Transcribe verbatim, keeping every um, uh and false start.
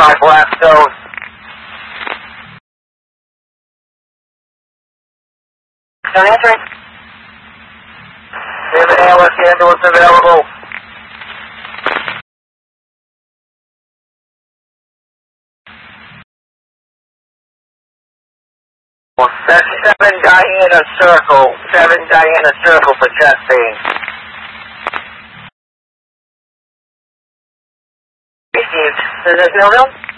five Blackstone. Don't answer. David Alice, ambulance available. That's seven Diana Circle. seven Diana Circle for chest pain. Received. Does this know them?